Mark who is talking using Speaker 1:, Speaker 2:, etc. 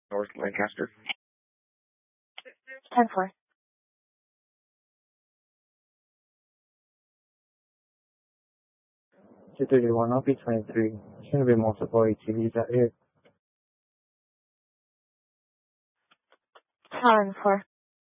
Speaker 1: North Lancaster.
Speaker 2: 10-4.
Speaker 3: Two 31, LP23. Shouldn't be multiple ATVs out here.
Speaker 2: 10-4.